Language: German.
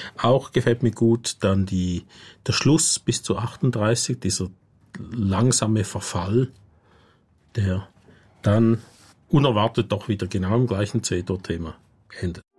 Auch gefällt mir gut dann der Schluss bis zu 38, dieser langsame Verfall, der dann unerwartet doch wieder genau im gleichen C-Dur-Thema endet.